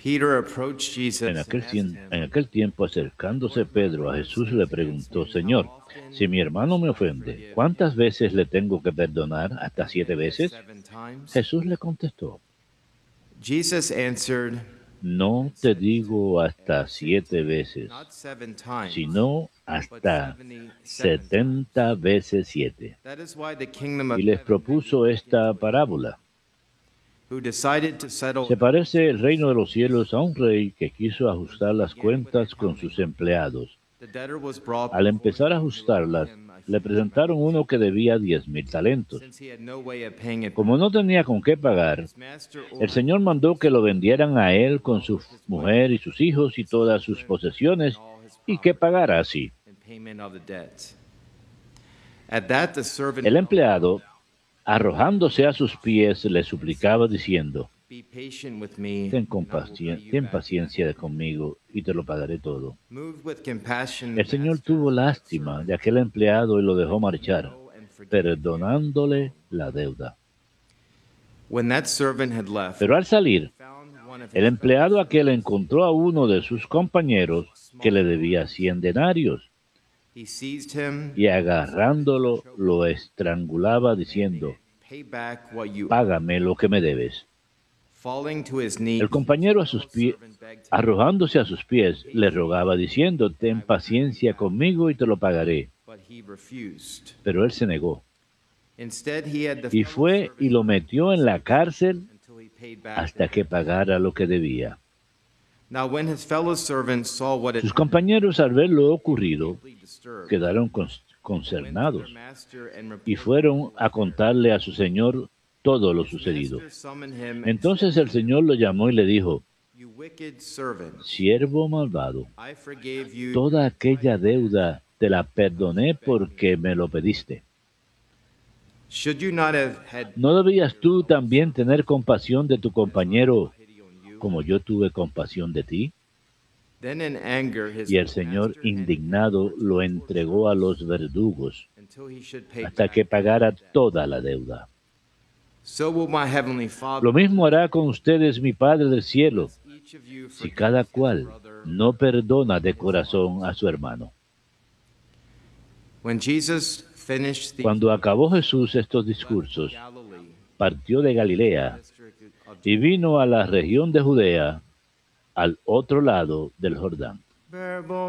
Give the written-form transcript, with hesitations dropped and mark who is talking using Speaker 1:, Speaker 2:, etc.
Speaker 1: En aquel tiempo, acercándose Pedro a Jesús, le preguntó: Señor, si mi hermano me ofende, ¿cuántas veces le tengo que perdonar? ¿Hasta 7 veces? Jesús le contestó: No te digo hasta 7 veces, sino hasta 70 veces 7. Y les propuso esta parábola. Se parece el reino de los cielos a un rey que quiso ajustar las cuentas con sus empleados. Al empezar a ajustarlas, le presentaron uno que debía 10,000 talentos. Como no tenía con qué pagar, el Señor mandó que lo vendieran a él con su mujer y sus hijos y todas sus posesiones, y que pagara así. El empleado, arrojándose a sus pies, le suplicaba diciendo: ten paciencia conmigo y te lo pagaré todo. El Señor tuvo lástima de aquel empleado y lo dejó marchar, perdonándole la deuda. Pero al salir, el empleado aquel encontró a uno de sus compañeros que le debía 100 denarios. Y agarrándolo, lo estrangulaba diciendo: Págame lo que me debes. El compañero arrojándose a sus pies, le rogaba diciendo: Ten paciencia conmigo y te lo pagaré. Pero él se negó. Y fue y lo metió en la cárcel hasta que pagara lo que debía. Sus compañeros, al ver lo ocurrido, quedaron consternados y fueron a contarle a su señor todo lo sucedido. Entonces el Señor lo llamó y le dijo: Siervo malvado, toda aquella deuda te la perdoné porque me lo pediste. ¿No debías tú también tener compasión de tu compañero como yo tuve compasión de ti? Y el Señor, indignado, lo entregó a los verdugos hasta que pagara toda la deuda. Lo mismo hará con ustedes mi Padre del cielo, si cada cual no perdona de corazón a su hermano. Cuando acabó Jesús estos discursos, partió de Galilea y vino a la región de Judea, al otro lado del Jordán.